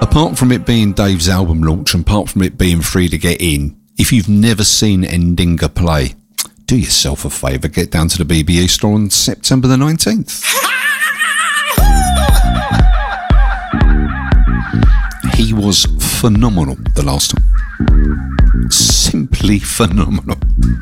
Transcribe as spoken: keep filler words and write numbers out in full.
apart from it being Dave's album launch and apart from it being free to get in, if you've never seen Ndinga play, do yourself a favour, get down to the B B E store on September the nineteenth. He was phenomenal the last time. Simply phenomenal.